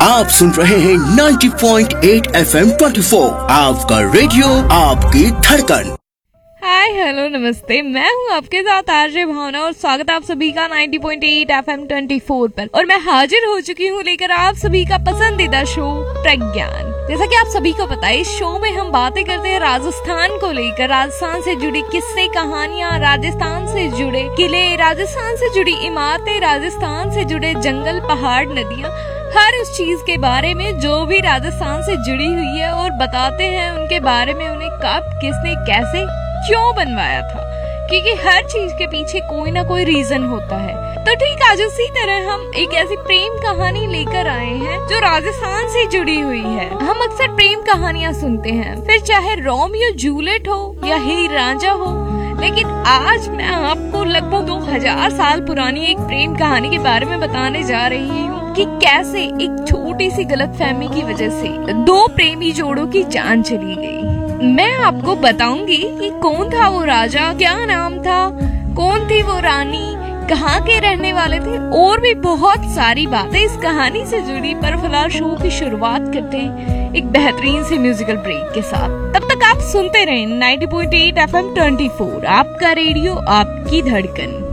आप सुन रहे हैं 90.8 FM 24, आपका रेडियो आपकी धड़कन। हाय हेलो नमस्ते, मैं हूँ आपके साथ आरजे भावना और स्वागत है आप सभी का 90.8 FM 24 पर। और मैं हाजिर हो चुकी हूँ लेकर आप सभी का पसंदीदा शो प्रज्ञान। जैसा कि आप सभी को पता है, इस शो में हम बातें करते हैं राजस्थान को लेकर, राजस्थान से जुड़ी किस्से कहानियाँ, राजस्थान से जुड़े किले, राजस्थान से जुड़ी इमारतें, राजस्थान से जुड़े जंगल, पहाड़, नदियाँ, हर उस चीज के बारे में जो भी राजस्थान से जुड़ी हुई है और बताते हैं उनके बारे में, उन्हें कब, किसने, कैसे, क्यों बनवाया था, क्योंकि हर चीज के पीछे कोई ना कोई रीजन होता है। तो ठीक आज उसी तरह हम एक ऐसी प्रेम कहानी लेकर आए हैं जो राजस्थान से जुड़ी हुई है। हम अक्सर प्रेम कहानियां सुनते हैं, फिर चाहे रोमियो जूलियट हो या हीर रांझा हो, लेकिन आज मैं आपको लगभग 2000 साल पुरानी एक प्रेम कहानी के बारे में बताने जा रही हूँ कि कैसे एक छोटी सी गलतफहमी की वजह से दो प्रेमी जोड़ों की जान चली गई। मैं आपको बताऊंगी कि कौन था वो राजा, क्या नाम था, कौन थी वो रानी, कहाँ के रहने वाले थे, और भी बहुत सारी बातें इस कहानी से जुड़ी। पर फिलहाल शो की शुरुआत करते हैं एक बेहतरीन सी म्यूजिकल ब्रेक के साथ। तब तक आप सुनते रहें 90.8 FM 24, आपका रेडियो आपकी धड़कन।